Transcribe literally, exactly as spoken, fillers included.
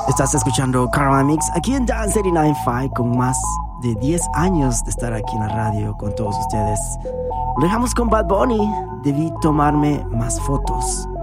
Estás escuchando Caroline Mix aquí en Dance ochenta y nueve punto cinco con más de diez años de estar aquí en la radio con todos ustedes. Lo dejamos con Bad Bunny. Debí tomarme más fotos.